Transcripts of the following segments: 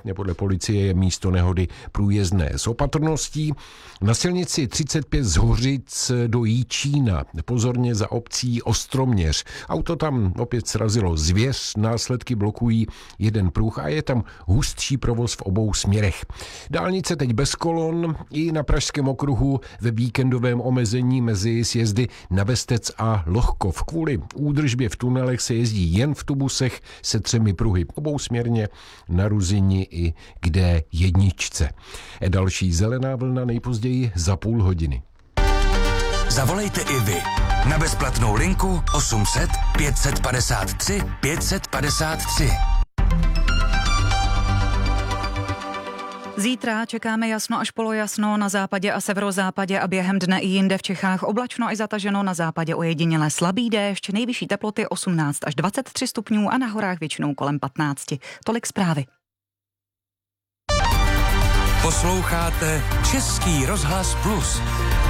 Podle policie je místo nehody průjezdné s opatrností. Na silnici 35 z Hořic do Jíčína, pozorně za obcí Ostroměř. Auto tam opět srazilo zvěř, následky blokují jeden pruh a je tam hustší provoz v obou směrech. Dálnice teď bez kolon, i na Pražském okruhu ve víkendovém omezení mezi sjezdy na Vestec a Lohkov. Kvůli údržbě v tunelech se jezdí jen v tubusech se 3 pruhy obousměrně na Ruzini i k D1. Další zelená vlna nejpozději za půl hodiny. Zavolejte i vy na bezplatnou linku 800 553 553. Zítra čekáme jasno až polojasno na západě a severozápadě a během dne i jinde v Čechách oblačno až zataženo, na západě ojediněle slabý déšť, nejvyšší teploty 18 až 23 stupňů a na horách většinou kolem 15. Tolik zprávy. Posloucháte Český rozhlas Plus.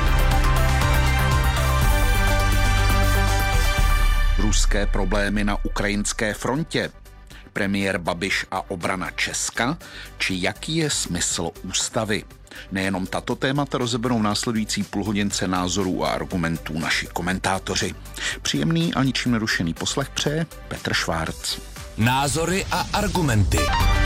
Ruské problémy na ukrajinské frontě. Premiér Babiš a obrana Česka, či jaký je smysl ústavy? Nejenom tato témata rozeberou v následující půlhodince názorů a argumentů naši komentátoři. Příjemný a ničím nerušený poslech přeje Petr Švárc. Názory a argumenty.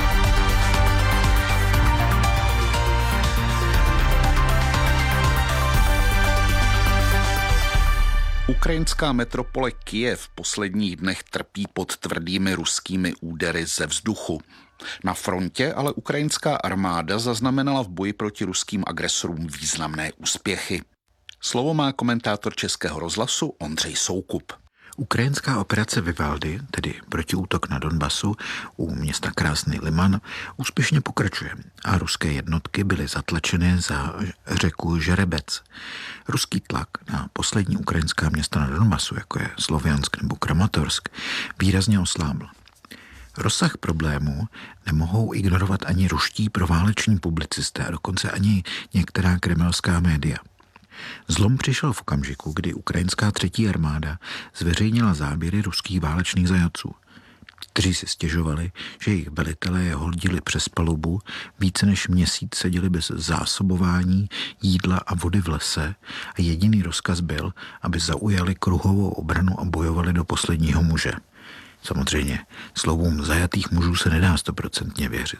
Ukrajinská metropole Kyjev v posledních dnech trpí pod tvrdými ruskými údery ze vzduchu. Na frontě ale ukrajinská armáda zaznamenala v boji proti ruským agresorům významné úspěchy. Slovo má komentátor Českého rozhlasu Ondřej Soukup. Ukrajinská operace Vivaldi, tedy protiútok na Donbasu u města Krásný Liman, úspěšně pokračuje a ruské jednotky byly zatlačeny za řeku Žerebec. Ruský tlak na poslední ukrajinská města na Donbasu, jako je Sloviansk nebo Kramatorsk, výrazně oslábl. Rozsah problémů nemohou ignorovat ani ruští prováleční publicisté a dokonce ani některá kremelská média. Zlom přišel v okamžiku, kdy ukrajinská 3. armáda zveřejnila záběry ruských válečných zajatců, kteří si stěžovali, že jejich velitelé je hodili přes palubu, více než měsíc seděli bez zásobování jídla a vody v lese a jediný rozkaz byl, aby zaujali kruhovou obranu a bojovali do posledního muže. Samozřejmě, slovům zajatých mužů se nedá 100% věřit.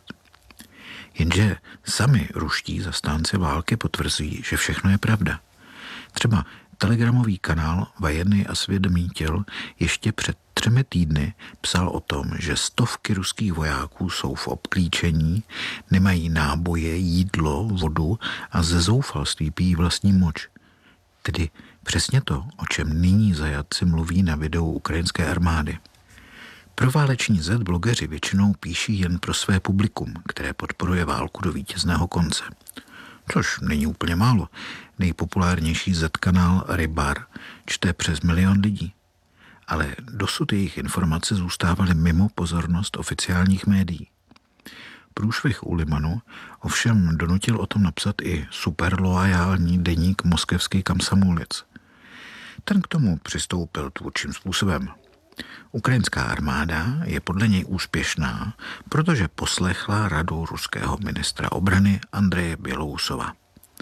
Jenže sami ruští zastánci války potvrzují, že všechno je pravda. Třeba telegramový kanál Vojenný осведомитель ještě před 3 týdny psal o tom, že stovky ruských vojáků jsou v obklíčení, nemají náboje, jídlo, vodu a ze zoufalství pijí vlastní moč. Tedy přesně to, o čem nyní zajatci mluví na videu ukrajinské armády. Prováleční Z-blogeři většinou píší jen pro své publikum, které podporuje válku do vítězného konce. Což není úplně málo. Nejpopulárnější Z-kanál Rybar čte přes 1 milion lidí. Ale dosud jejich informace zůstávaly mimo pozornost oficiálních médií. Průšvih u Limanu ovšem donutil o tom napsat i superloajální deník moskevský Komsomolec. Ten k tomu přistoupil tvůrčím způsobem. Ukrajinská armáda je podle něj úspěšná, protože poslechla radu ruského ministra obrany Andreje Bělousova.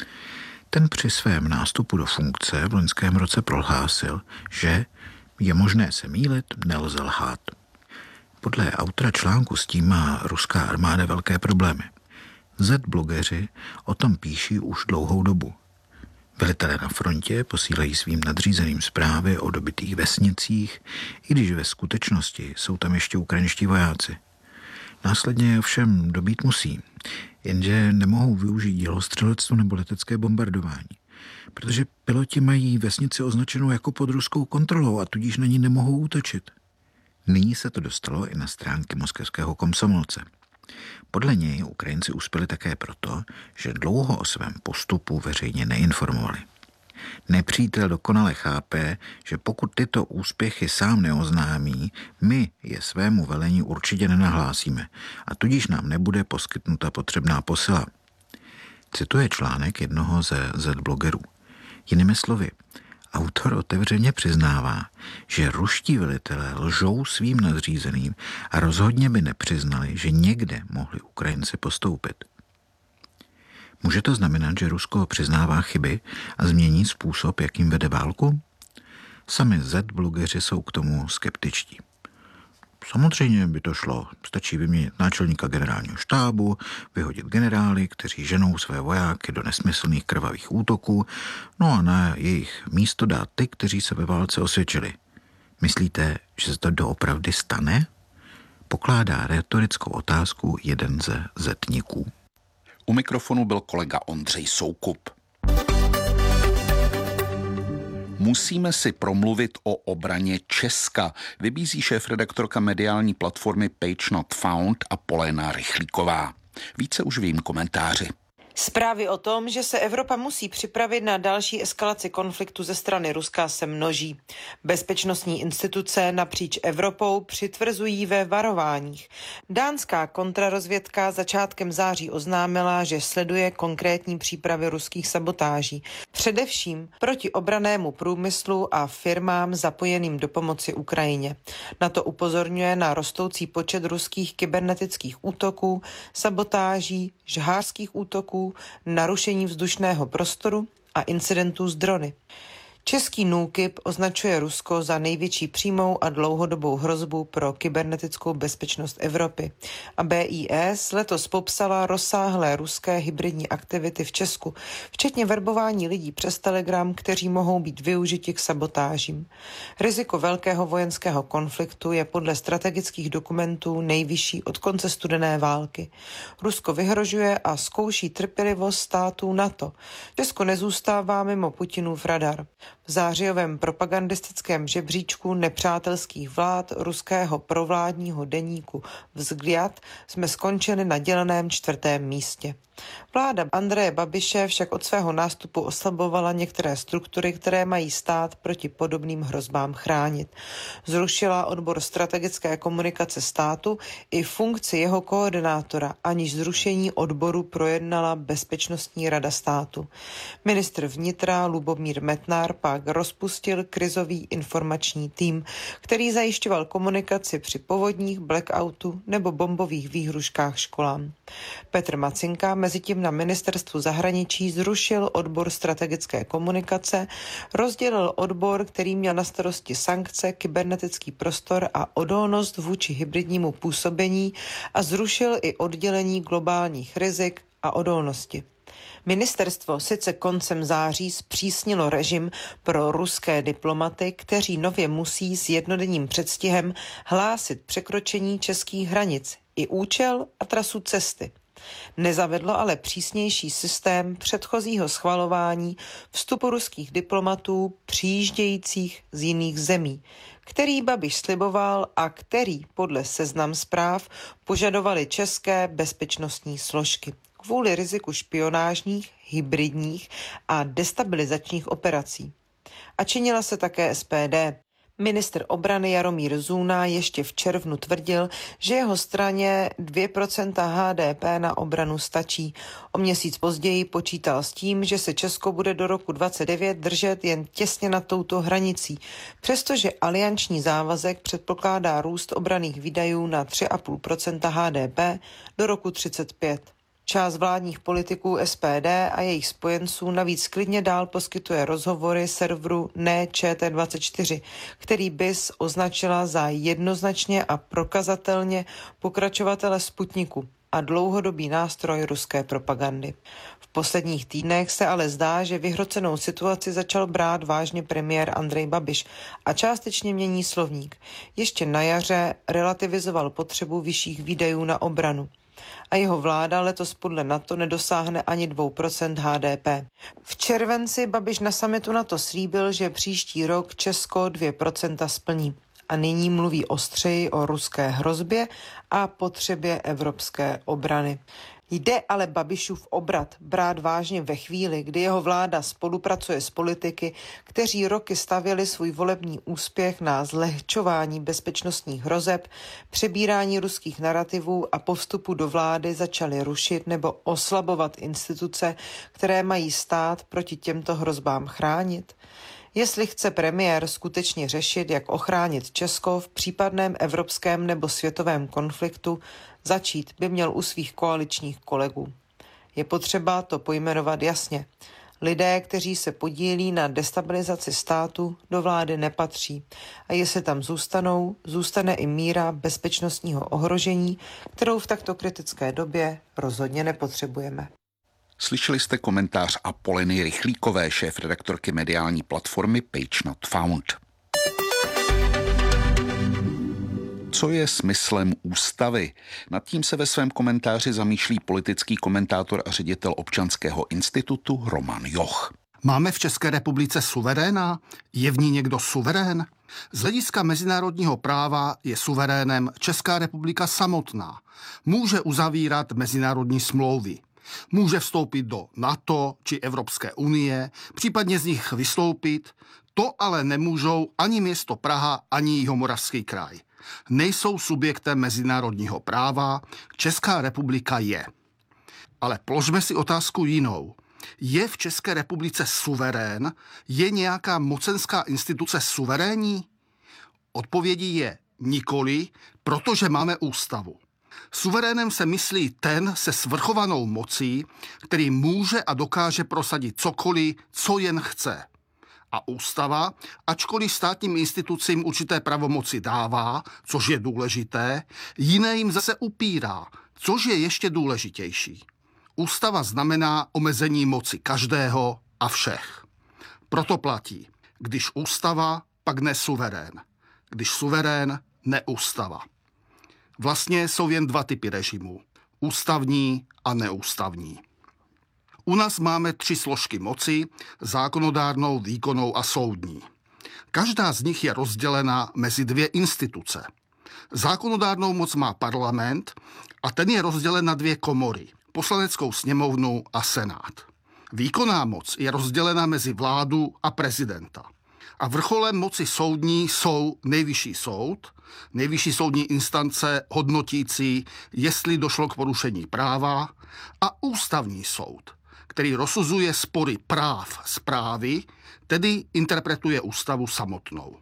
Ten při svém nástupu do funkce v loňském roce prohlásil, že je možné se mýlit, nelze lhát. Podle autora článku s tím má ruská armáda velké problémy. Z-blogeři o tom píší už dlouhou dobu. Velitelé na frontě posílají svým nadřízeným zprávy o dobitých vesnicích, i když ve skutečnosti jsou tam ještě ukrajinští vojáci. Následně ovšem dobít musí, jenže nemohou využít dělostřelectvo nebo letecké bombardování, protože piloti mají vesnici označenou jako pod ruskou kontrolou a tudíž na ní nemohou útočit. Nyní se to dostalo i na stránky moskevského Komsomolce. Podle něj Ukrajinci uspěli také proto, že dlouho o svém postupu veřejně neinformovali. Nepřítel dokonale chápe, že pokud tyto úspěchy sám neoznámí, my je svému velení určitě nenahlásíme a tudíž nám nebude poskytnuta potřebná posila. Cituje článek jednoho ze Z-blogerů. Jinými slovy, Autor otevřeně přiznává, že ruští velitelé lžou svým nadřízeným a rozhodně by nepřiznali, že někde mohli Ukrajinci postoupit. Může to znamenat, že Rusko přiznává chyby a změní způsob, jakým vede válku? Sami Z-blogeři jsou k tomu skeptičtí. Samozřejmě by to šlo. Stačí vyměnit náčelníka generálního štábu, vyhodit generály, kteří ženou své vojáky do nesmyslných krvavých útoků, no a na jejich místo dát ty, kteří se ve válce osvědčili. Myslíte, že se to doopravdy stane? Pokládá retorickou otázku jeden ze zetníků. U mikrofonu byl kolega Ondřej Soukup. Musíme si promluvit o obraně Česka, vybízí šéfredaktorka mediální platformy Page Not Found Apolena Rychlíková. Více už v jejím komentáři. Zprávy o tom, že se Evropa musí připravit na další eskalaci konfliktu ze strany Ruska, se množí. Bezpečnostní instituce napříč Evropou přitvrzují ve varováních. Dánská kontrarozvědka začátkem září oznámila, že sleduje konkrétní přípravy ruských sabotáží, především proti obrannému průmyslu a firmám zapojeným do pomoci Ukrajině. Na to upozorňuje na rostoucí počet ruských kybernetických útoků, sabotáží, žhářských útoků, narušení vzdušného prostoru a incidentů s drony. Český NÚKIB označuje Rusko za největší přímou a dlouhodobou hrozbu pro kybernetickou bezpečnost Evropy. A BIS letos popsala rozsáhlé ruské hybridní aktivity v Česku, včetně verbování lidí přes Telegram, kteří mohou být využiti k sabotážím. Riziko velkého vojenského konfliktu je podle strategických dokumentů nejvyšší od konce studené války. Rusko vyhrožuje a zkouší trpělivost států NATO. Česko nezůstává mimo Putinův radar. V zářijovém propagandistickém žebříčku nepřátelských vlád ruského provládního deníku Vzгляд jsme skončili na děleném 4. místě. Vláda Andreje Babiše však od svého nástupu oslabovala některé struktury, které mají stát proti podobným hrozbám chránit. Zrušila odbor strategické komunikace státu i funkci jeho koordinátora, aniž zrušení odboru projednala Bezpečnostní rada státu. Ministr vnitra Lubomír Metnar pak rozpustil krizový informační tým, který zajišťoval komunikaci při povodních, blackoutu nebo bombových výhruškách školám. Petr Macinka mezitím na ministerstvu zahraničí zrušil odbor strategické komunikace, rozdělil odbor, který měl na starosti sankce, kybernetický prostor a odolnost vůči hybridnímu působení a zrušil i oddělení globálních rizik a odolnosti. Ministerstvo sice koncem září zpřísnilo režim pro ruské diplomaty, kteří nově musí s jednodenním předstihem hlásit překročení českých hranic i účel a trasu cesty. Nezavedlo ale přísnější systém předchozího schvalování vstupu ruských diplomatů přijíždějících z jiných zemí, který Babiš sliboval a který podle Seznam Zpráv požadovaly české bezpečnostní složky kvůli riziku špionážních, hybridních a destabilizačních operací. A činila se také SPD. Ministr obrany Jaromír Zůna ještě v červnu tvrdil, že jeho straně 2% HDP na obranu stačí. O měsíc později počítal s tím, že se Česko bude do roku 2029 držet jen těsně nad touto hranicí, přestože alianční závazek předpokládá růst obranných výdajů na 3,5% HDP do roku 2035. Část vládních politiků SPD a jejich spojenců navíc klidně dál poskytuje rozhovory serveru ČT24, který BIS označila za jednoznačně a prokazatelně pokračovatele Sputniku a dlouhodobý nástroj ruské propagandy. V posledních týdnech se ale zdá, že vyhrocenou situaci začal brát vážně premiér Andrej Babiš a částečně mění slovník. Ještě na jaře relativizoval potřebu vyšších výdajů na obranu. A jeho vláda letos podle NATO nedosáhne ani 2% HDP. V červenci Babiš na summitu NATO slíbil, že příští rok Česko 2% splní. A nyní mluví ostřeji o ruské hrozbě a potřebě evropské obrany. Jde ale Babišův obrat brát vážně ve chvíli, kdy jeho vláda spolupracuje s politiky, kteří roky stavěli svůj volební úspěch na zlehčování bezpečnostních hrozeb, přebírání ruských narativů a po vstupu do vlády začali rušit nebo oslabovat instituce, které mají stát proti těmto hrozbám chránit? Jestli chce premiér skutečně řešit, jak ochránit Česko v případném evropském nebo světovém konfliktu, začít by měl u svých koaličních kolegů. Je potřeba to pojmenovat jasně. Lidé, kteří se podílí na destabilizaci státu, do vlády nepatří. A jestli tam zůstanou, zůstane i míra bezpečnostního ohrožení, kterou v takto kritické době rozhodně nepotřebujeme. Slyšeli jste komentář Apoleny Rychlíkové, šéfredaktorky mediální platformy Page Not Found. Co je smyslem ústavy? Nad tím se ve svém komentáři zamýšlí politický komentátor a ředitel Občanského institutu Roman Joch. Máme v České republice suveréna? Je v ní někdo suverén? Z hlediska mezinárodního práva je suverénem Česká republika samotná. Může uzavírat mezinárodní smlouvy. Může vstoupit do NATO či Evropské unie, případně z nich vystoupit. To ale nemůžou ani město Praha, ani Jihomoravský kraj. Nejsou subjektem mezinárodního práva, Česká republika je. Ale položme si otázku jinou. Je v České republice suverén? Je nějaká mocenská instituce suverénní? Odpovědí je nikoli, protože máme ústavu. Suverénem se myslí ten se svrchovanou mocí, který může a dokáže prosadit cokoliv, co jen chce. A ústava, ačkoliv státním institucím určité pravomoci dává, což je důležité, jiné jim zase upírá, což je ještě důležitější. Ústava znamená omezení moci každého a všech. Proto platí, když ústava, pak nesuverén. Když suverén, neústava. Vlastně jsou jen dva typy režimů. Ústavní a neústavní. U nás máme 3 složky moci, zákonodárnou, výkonnou a soudní. Každá z nich je rozdělena mezi 2 instituce. Zákonodárnou moc má parlament a ten je rozdělen na 2 komory, Poslaneckou sněmovnu a Senát. Výkonná moc je rozdělena mezi vládu a prezidenta. A vrcholem moci soudní jsou Nejvyšší soud, nejvyšší soudní instance hodnotící, jestli došlo k porušení práva, a Ústavní soud, který rozsuzuje spory práv správy, tedy interpretuje ústavu samotnou.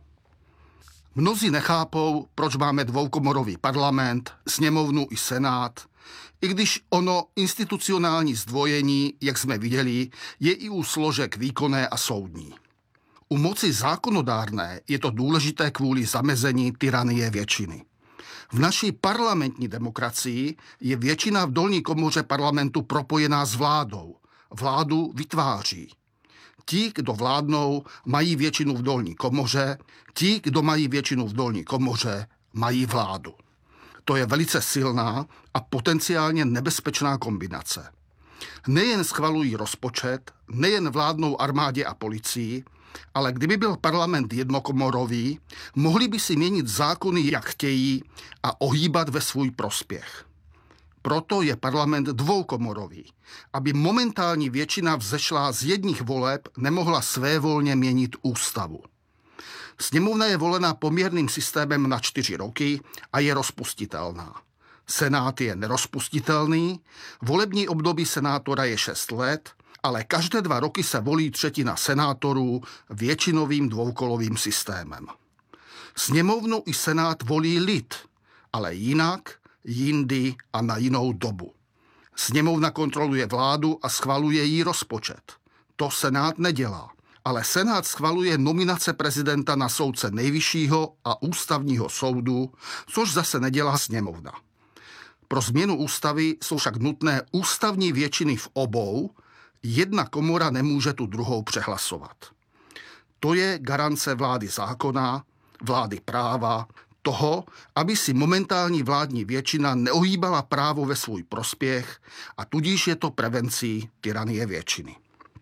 Mnozí nechápou, proč máme dvoukomorový parlament, sněmovnu i senát, i když ono institucionální zdvojení, jak jsme viděli, je i u složek výkonné a soudní. U moci zákonodárné je to důležité kvůli zamezení tyranie většiny. V naší parlamentní demokracii je většina v dolní komoře parlamentu propojená s vládou. Vládu vytváří. Ti, kdo vládnou, mají většinu v dolní komoře, ti, kdo mají většinu v dolní komoře, mají vládu. To je velice silná a potenciálně nebezpečná kombinace. Nejen schvalují rozpočet, nejen vládnou armádě a policii, ale kdyby byl parlament jednokomorový, mohli by si měnit zákony, jak chtějí, a ohýbat ve svůj prospěch. Proto je parlament dvoukomorový, aby momentální většina vzešlá z jedních voleb nemohla svévolně měnit ústavu. Sněmovna je volena poměrným systémem na 4 roky a je rozpustitelná. Senát je nerozpustitelný, volební období senátora je 6 let, ale každé 2 roky se volí 1/3 senátorů většinovým dvoukolovým systémem. Sněmovnu i senát volí lid, ale jinak, jindy a na jinou dobu. Sněmovna kontroluje vládu a schvaluje jí rozpočet. To senát nedělá, ale senát schvaluje nominace prezidenta na soudce nejvyššího a ústavního soudu, což zase nedělá sněmovna. Pro změnu ústavy jsou však nutné ústavní většiny v obou, jedna komora nemůže tu druhou přehlasovat. To je garance vlády zákona, vlády práva, toho, aby si momentální vládní většina neohýbala právo ve svůj prospěch a tudíž je to prevencí tyranie většiny.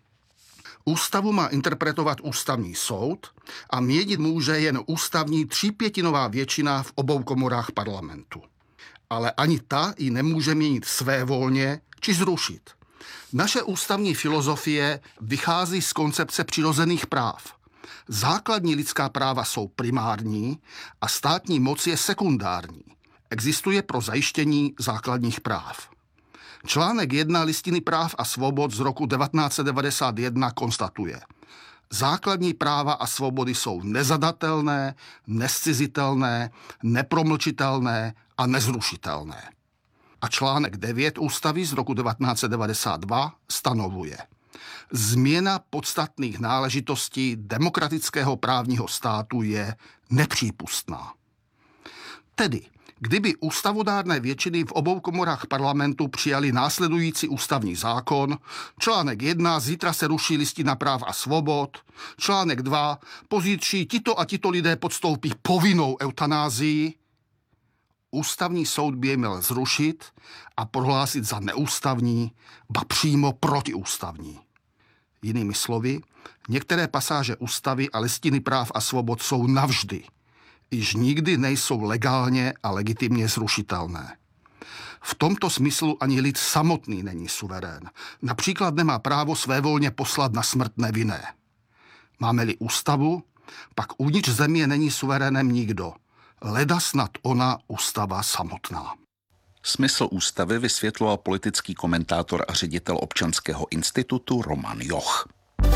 Ústavu má interpretovat ústavní soud a měnit může jen ústavní 3/5 většina v obou komorách parlamentu. Ale ani ta ji nemůže měnit svévolně či zrušit. Naše ústavní filozofie vychází z koncepce přirozených práv. Základní lidská práva jsou primární a státní moc je sekundární. Existuje pro zajištění základních práv. Článek 1 Listiny práv a svobod z roku 1991 konstatuje: Základní práva a svobody jsou nezadatelné, nezcizitelné, nepromlčitelné a nezrušitelné. A článek 9 ústavy z roku 1992 stanovuje: změna podstatných náležitostí demokratického právního státu je nepřípustná. Tedy, kdyby ústavodárné většiny v obou komorách parlamentu přijali následující ústavní zákon, článek 1, zítra se ruší Listina práv a svobod, článek 2, pozítří tito a tito lidé podstoupí povinnou eutanázii, ústavní soud by je měl zrušit a prohlásit za neústavní, ba přímo protiústavní. Jinými slovy, některé pasáže ústavy a Listiny práv a svobod jsou navždy, již nikdy nejsou legálně a legitimně zrušitelné. V tomto smyslu ani lid samotný není suverén. Například nemá právo svévolně poslat na smrt nevinné. Máme-li ústavu, pak uvnitř země není suverénem nikdo. Leda snad ona ústava samotná. Smysl ústavy vysvětloval politický komentátor a ředitel Občanského institutu Roman Joch.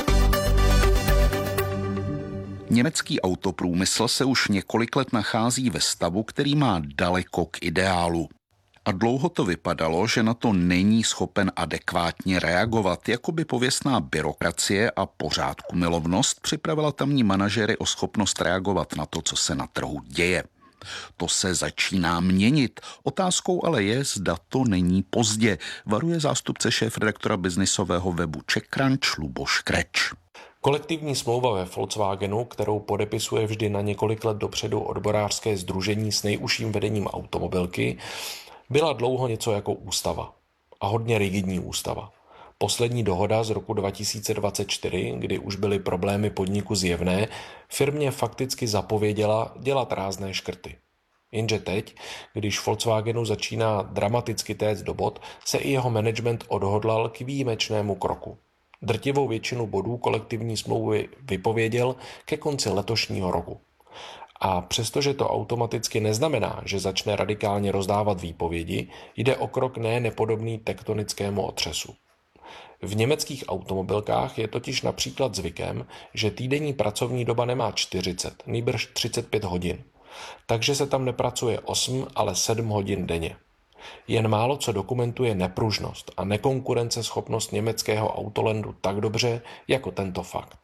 Německý autoprůmysl se už několik let nachází ve stavu, který má daleko k ideálu. A dlouho to vypadalo, že na to není schopen adekvátně reagovat, jako by pověstná byrokracie a pořádkumilovnost připravila tamní manažery o schopnost reagovat na to, co se na trhu děje. To se začíná měnit. Otázkou ale je, zda to není pozdě, varuje zástupce šéfredaktora biznisového webu CzechCrunch Luboš Kreč. Kolektivní smlouva ve Volkswagenu, kterou podepisuje vždy na několik let dopředu odborářské sdružení s nejužším vedením automobilky, byla dlouho něco jako ústava. A hodně rigidní ústava. Poslední dohoda z roku 2024, kdy už byly problémy podniku zjevné, firmě fakticky zapověděla dělat rázné škrty. Jenže teď, když Volkswagenu začíná dramaticky téct do bod, se i jeho management odhodlal k výjimečnému kroku. Drtivou většinu bodů kolektivní smlouvy vypověděl ke konci letošního roku. A přestože to automaticky neznamená, že začne radikálně rozdávat výpovědi, jde o krok ne nepodobný tektonickému otřesu. V německých automobilkách je totiž například zvykem, že týdenní pracovní doba nemá 40, nýbrž 35 hodin. Takže se tam nepracuje 8, ale 7 hodin denně. Jen málo co dokumentuje nepružnost a nekonkurenceschopnost německého autolandu tak dobře, jako tento fakt.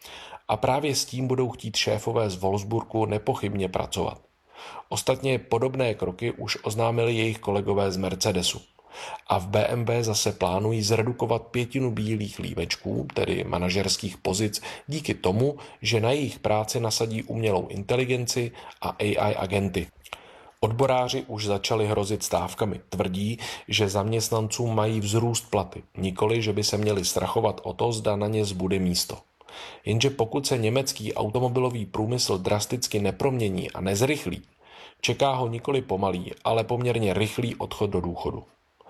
A právě s tím budou chtít šéfové z Wolfsburgu nepochybně pracovat. Ostatně podobné kroky už oznámili jejich kolegové z Mercedesu. A v BMW zase plánují zredukovat 1/5 bílých lívečků, tedy manažerských pozic, díky tomu, že na jejich práci nasadí umělou inteligenci a AI agenty. Odboráři už začali hrozit stávkami. Tvrdí, že zaměstnancům mají vzrůst platy, nikoli, že by se měli strachovat o to, zda na ně zbude místo. Jenže pokud se německý automobilový průmysl drasticky nepromění a nezrychlí, čeká ho nikoli pomalý, ale poměrně rychlý odchod do důchodu.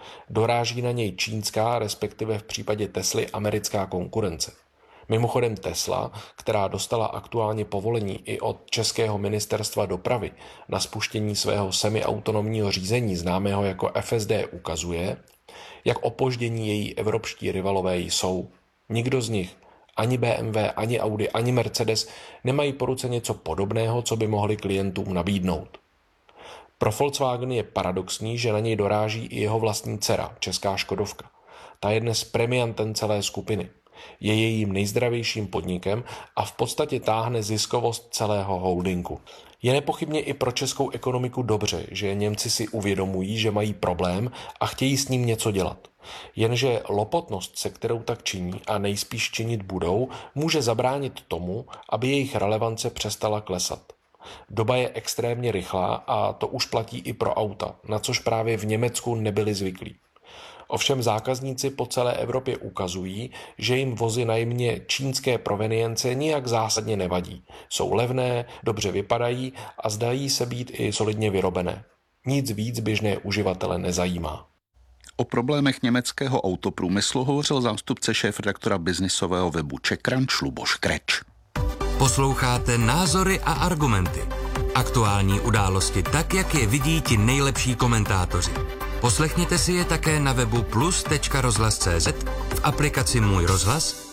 Doráží na něj čínská, respektive v případě Tesly americká konkurence. Mimochodem Tesla, která dostala aktuálně povolení i od českého ministerstva dopravy na spuštění svého semiautonomního řízení známého jako FSD, ukazuje, jak opoždění její evropští rivalové jsou. Nikdo z nich, ani BMW, ani Audi, ani Mercedes, nemají po ruce něco podobného, co by mohli klientům nabídnout. Pro Volkswagen je paradoxní, že na něj doráží i jeho vlastní dcera, česká Škodovka. Ta je dnes premiantem celé skupiny. Je jejím nejzdravějším podnikem a v podstatě táhne ziskovost celého holdingu. Je nepochybně i pro českou ekonomiku dobře, že Němci si uvědomují, že mají problém a chtějí s ním něco dělat. Jenže lopotnost, se kterou tak činí a nejspíš činit budou, může zabránit tomu, aby jejich relevance přestala klesat. Doba je extrémně rychlá a to už platí i pro auta, na což právě v Německu nebyli zvyklí. Ovšem zákazníci po celé Evropě ukazují, že jim vozy na jmě čínské provenience nijak zásadně nevadí. Jsou levné, dobře vypadají a zdají se být i solidně vyrobené. Nic víc běžné uživatele nezajímá. O problémech německého autoprůmyslu hovořil zástupce šéfredaktora biznisového webu CzechCrunch Luboš Kreč. Posloucháte Názory a argumenty. Aktuální události tak, jak je vidí ti nejlepší komentátoři. Poslechněte si je také na webu plus.rozhlas.cz, v aplikaci Můj rozhlas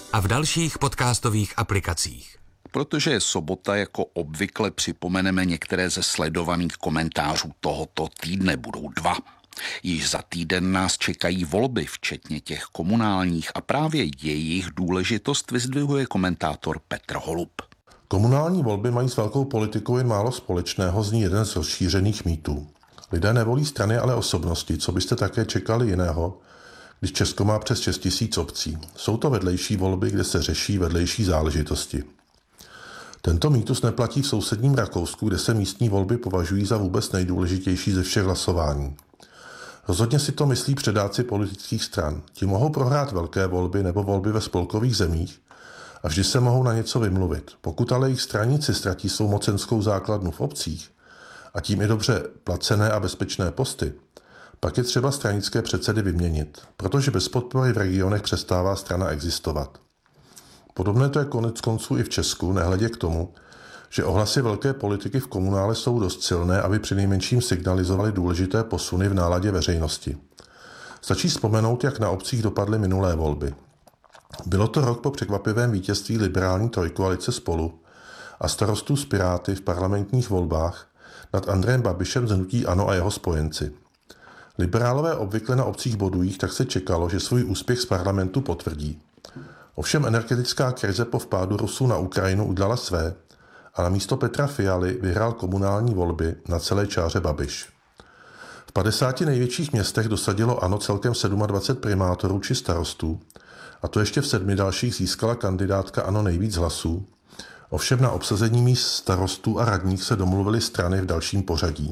a v dalších podcastových aplikacích. Protože je sobota, jako obvykle připomeneme některé ze sledovaných komentářů tohoto týdne. Budou 2. Již za týden nás čekají volby, včetně těch komunálních, a právě jejich důležitost vyzdvihuje komentátor Petr Holub. Komunální volby mají s velkou politikou jen málo společného, zní jeden z rozšířených mýtů. Lidé nevolí strany, ale osobnosti, co byste také čekali jiného, když Česko má přes 6 000 obcí. Jsou to vedlejší volby, kde se řeší vedlejší záležitosti. Tento mýtus neplatí v sousedním Rakousku, kde se místní volby považují za vůbec nejdůležitější ze všech hlasování. Rozhodně si to myslí předáci politických stran. Ti mohou prohrát velké volby nebo volby ve spolkových zemích a vždy se mohou na něco vymluvit. Pokud ale jejich straníci ztratí svou mocenskou základnu v obcích a tím i dobře placené a bezpečné posty, pak je třeba stranické předsedy vyměnit, protože bez podpory v regionech přestává strana existovat. Podobné to je konec konců i v Česku, nehledě k tomu, že ohlasy velké politiky v komunále jsou dost silné, aby přinejmenším signalizovali důležité posuny v náladě veřejnosti. Stačí vzpomenout, jak na obcích dopadly minulé volby. Bylo to rok po překvapivém vítězství liberální trojkoalice Spolu a starostů z Piráty v parlamentních volbách nad Andrejem Babišem z hnutí ANO a jeho spojenci. Liberálové obvykle na obcích bodují, tak se čekalo, že svůj úspěch z parlamentu potvrdí. Ovšem energetická krize po vpádu Rusů na Ukrajinu udělala své a na místo Petra Fialy vyhrál komunální volby na celé čáře Babiš. V 50 největších městech dosadilo ANO celkem 27 primátorů či starostů, a to ještě v 7 dalších získala kandidátka ANO nejvíc hlasů. Ovšem na obsazení míst starostů a radních se domluvily strany v dalším pořadí.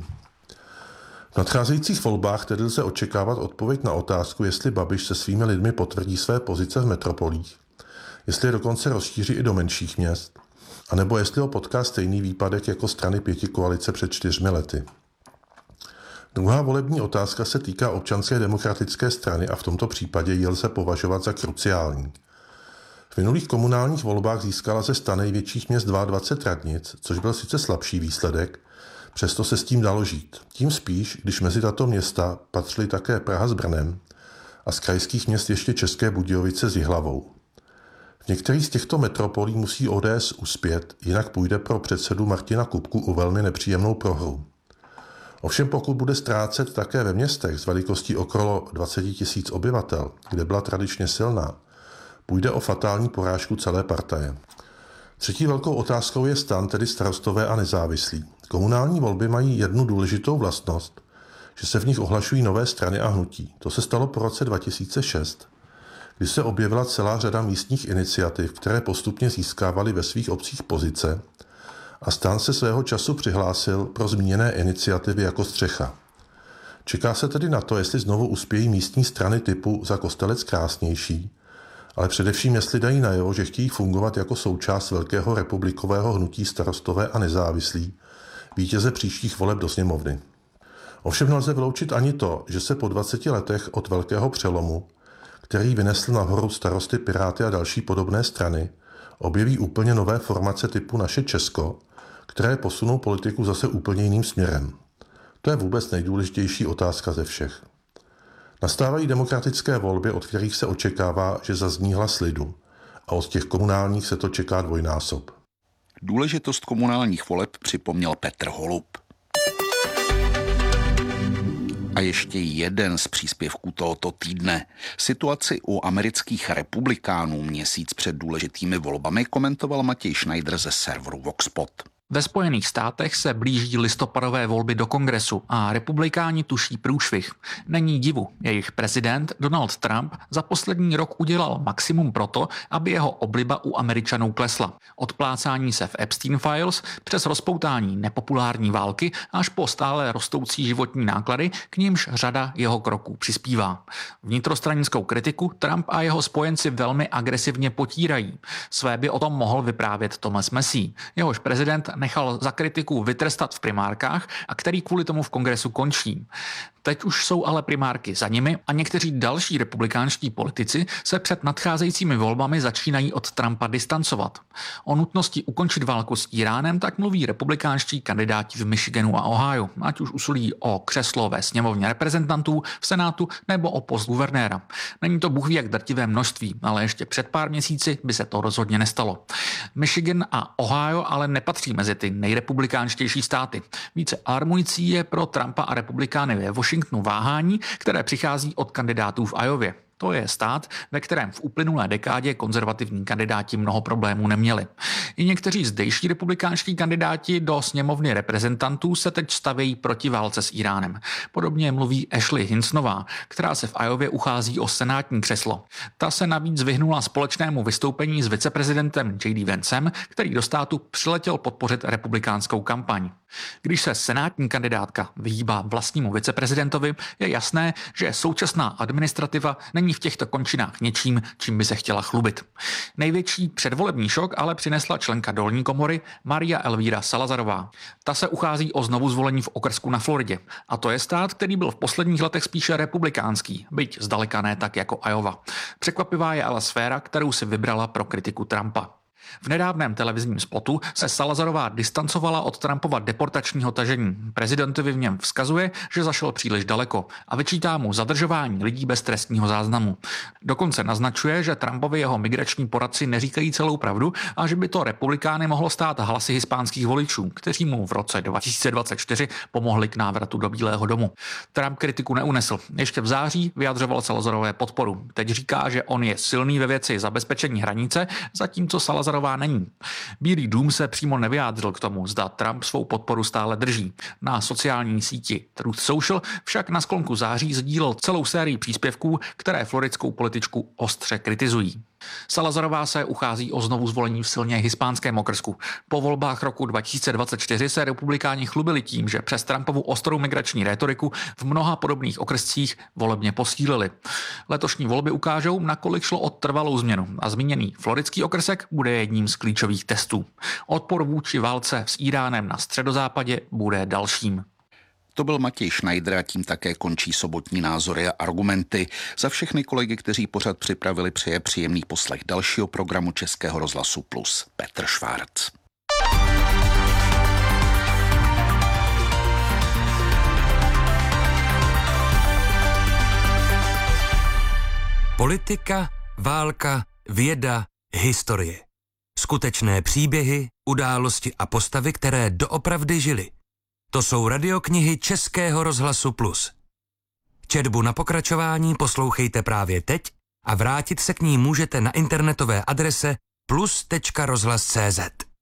V nadcházejících volbách tedy lze očekávat odpověď na otázku, jestli Babiš se svými lidmi potvrdí své pozice v metropolích, jestli je dokonce rozšíří i do menších měst, anebo jestli ho potká stejný výpadek jako strany pětikoalice před 4 lety. Druhá volební otázka se týká Občanské demokratické strany a v tomto případě ji lze považovat za kruciální. V minulých komunálních volbách získala ze 100 největších měst 22 radnic, což byl sice slabší výsledek, přesto se s tím dalo žít. Tím spíš, když mezi tato města patřily také Praha s Brnem a z krajských měst ještě České Budějovice s Jihlavou. V některých z těchto metropolí musí ODS uspět, jinak půjde pro předsedu Martina Kupku o velmi nepříjemnou prohru. Ovšem pokud bude ztrácet také ve městech s velikostí okolo 20 000 obyvatel, kde byla tradičně silná, půjde o fatální porážku celé partaje. Třetí velkou otázkou je stan, tedy Starostové a nezávislí. Komunální volby mají jednu důležitou vlastnost, že se v nich ohlašují nové strany a hnutí. To se stalo po roce 2006, kdy se objevila celá řada místních iniciativ, které postupně získávaly ve svých obcích pozice, a stan se svého času přihlásil pro zmíněné iniciativy jako střecha. Čeká se tedy na to, jestli znovu uspějí místní strany typu Za Kostelec krásnější, ale především jestli dají najevo, že chtějí fungovat jako součást velkého republikového hnutí Starostové a nezávislí, vítěze příštích voleb do sněmovny. Ovšem nelze vyloučit ani to, že se po 20 letech od velkého přelomu, který vynesl nahoru Starosty, Piráty a další podobné strany, objeví úplně nové formace typu Naše Česko, které posunou politiku zase úplně jiným směrem. To je vůbec nejdůležitější otázka ze všech. Nastávají demokratické volby, od kterých se očekává, že zazní hlas lidu, a od těch komunálních se to čeká dvojnásob. Důležitost komunálních voleb připomněl Petr Holub. A ještě jeden z příspěvků tohoto týdne. Situaci u amerických republikánů měsíc před důležitými volbami komentoval Matěj Schneider ze serveru Voxpot. Ve Spojených státech se blíží listopadové volby do kongresu a republikáni tuší průšvih. Není divu, jejich prezident Donald Trump za poslední rok udělal maximum proto, aby jeho obliba u Američanů klesla. Od plácání se v Epstein Files přes rozpoutání nepopulární války až po stále rostoucí životní náklady, k nímž řada jeho kroků přispívá. Vnitrostranickou kritiku Trump a jeho spojenci velmi agresivně potírají. Své by o tom mohl vyprávět Thomas Massie. Jehož prezident nechal za kritiku vytrestat v primárkách a který kvůli tomu v kongresu končí. Teď už jsou ale primárky za nimi a někteří další republikánští politici se před nadcházejícími volbami začínají od Trumpa distancovat. O nutnosti ukončit válku s Iránem tak mluví republikánští kandidáti v Michiganu a Ohio, ať už usilují o křeslo ve sněmovně reprezentantů, v Senátu nebo o post guvernéra. Není to bůh ví jak drtivé množství, ale ještě před pár měsíci by se to rozhodně nestalo. Michigan a Ohio ale nepatří mezi ty nejrepublikánštější státy. Více alarmující je pro Trumpa a republikány ve Washingtonu váhání, které přichází od kandidátů v Iově. To je stát, ve kterém v uplynulé dekádě konzervativní kandidáti mnoho problémů neměli. I někteří zdejší republikánští kandidáti do sněmovny reprezentantů se teď stavějí proti válce s Iránem. Podobně mluví Ashley Hinsonová, která se v Iově uchází o senátní křeslo. Ta se navíc vyhnula společnému vystoupení s viceprezidentem J.D. Vancem, který do státu přiletěl podpořit republikánskou kampaň. Když se senátní kandidátka vyhýbá vlastnímu viceprezidentovi, je jasné, že současná administrativa není v těchto končinách něčím, čím by se chtěla chlubit. Největší předvolební šok ale přinesla členka dolní komory Maria Elvíra Salazarová. Ta se uchází o znovuzvolení v okrsku na Floridě. A to je stát, který byl v posledních letech spíše republikánský, byť zdaleka ne tak jako Iowa. Překvapivá je ale sféra, kterou si vybrala pro kritiku Trumpa. V nedávném televizním spotu se Salazarová distancovala od Trumpova deportačního tažení. Prezidentovi v něm vzkazuje, že zašel příliš daleko a vyčítá mu zadržování lidí bez trestního záznamu. Dokonce naznačuje, že Trumpovi jeho migrační poradci neříkají celou pravdu a že by to republikány mohlo stát hlasy hispánských voličů, kteří mu v roce 2024 pomohli k návratu do Bílého domu. Trump kritiku neunesl. Ještě v září vyjadřoval Salazarové podporu. Teď říká, že on je silný ve věci zabezpečení hranice, zatímco Salazarová není. Bílý dům se přímo nevyjádřil k tomu, zda Trump svou podporu stále drží. Na sociální síti Truth Social však na sklonku září sdílel celou sérii příspěvků, které floridskou političku ostře kritizují. Salazarová se uchází o znovuzvolení v silně hispánském okrsku. Po volbách roku 2024 se republikáni chlubili tím, že přes Trumpovu ostrou migrační rétoriku v mnoha podobných okrscích volebně posílili. Letošní volby ukážou, nakolik šlo o trvalou změnu a zmíněný floridský okrsek bude jedním z klíčových testů. Odpor vůči válce s Iránem na středozápadě bude dalším. To byl Matěj Schneider a tím také končí sobotní názory a argumenty. Za všechny kolegy, kteří pořad připravili, přeje příjemný poslech dalšího programu Českého rozhlasu Plus Petr Švárc. Politika, válka, věda, historie. Skutečné příběhy, události a postavy, které doopravdy žily. To jsou radioknihy Českého rozhlasu Plus. Četbu na pokračování poslouchejte právě teď a vrátit se k ní můžete na internetové adrese plus.rozhlas.cz.